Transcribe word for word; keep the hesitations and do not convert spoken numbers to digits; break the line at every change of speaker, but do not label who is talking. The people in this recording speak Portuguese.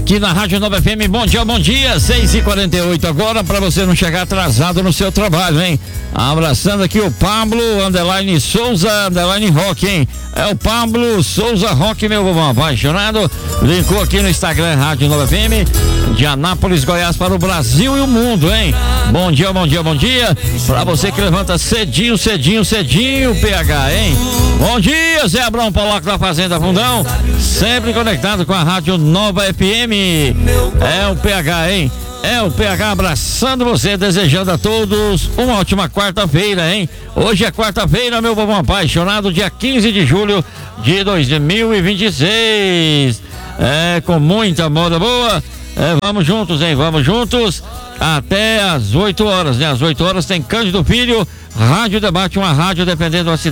aqui na Rádio Nova F M. Bom dia, bom dia, seis e quarenta e oito agora, para você não chegar atrasado no seu trabalho, hein? Abraçando aqui o Pablo, underline Souza, underline Rock, hein? É o Pablo Souza Rock, meu bobão apaixonado. Linkou aqui no Instagram, Rádio Nova F M, de Anápolis, Goiás, para o Brasil e o mundo, hein? Bom dia, bom dia, bom dia. Para você que levanta cedinho, cedinho, cedinho, P H, hein? Bom dia, Zé Abrão Poloco da Fazenda Fundão, sempre conectado com a Rádio Nova F M. É o P H, hein? É o P H abraçando você, desejando a todos uma ótima quarta-feira, hein? Hoje é quarta-feira, meu bobão apaixonado, dia quinze de julho de dois mil e vinte e seis. É, com muita moda boa. É, vamos juntos, hein? Vamos juntos até às oito horas, né? Às oito horas tem Cândido Filho, Rádio Debate, uma rádio dependendo da cidade.